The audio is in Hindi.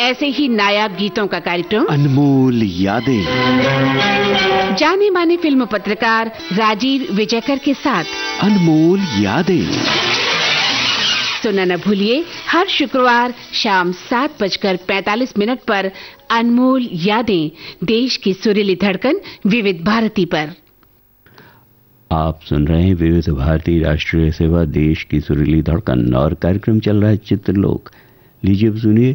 ऐसे ही नायाब गीतों का कार्यक्रम अनमोल यादें, जाने माने फिल्म पत्रकार राजीव विजयकर के साथ अनमोल यादें सुनना न भूलिए हर शुक्रवार शाम 7:45 पर अनमोल यादें, देश की सुरीली धड़कन विविध भारती पर। आप सुन रहे हैं विविध भारती राष्ट्रीय सेवा, देश की सुरीली धड़कन, और कार्यक्रम चल रहा है चित्रलोक। लीजिए अब सुनिए